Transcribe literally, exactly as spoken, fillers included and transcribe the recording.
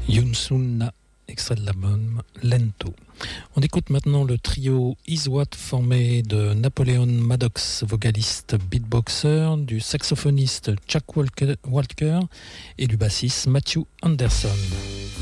Yunsuna, extrait de l'album Lento. On écoute maintenant le trio Iswat formé de Napoleon Maddox, vocaliste beatboxer, du saxophoniste Chuck Walker, Walker et du bassiste Matthew Anderson.